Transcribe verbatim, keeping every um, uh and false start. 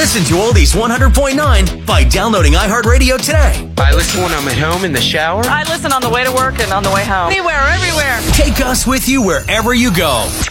Listen to Oldies one hundred point nine by downloading iHeartRadio today. I listen when I'm at home in the shower. I listen on the way to work and on the way home. Anywhere, everywhere. Take us with you wherever you go.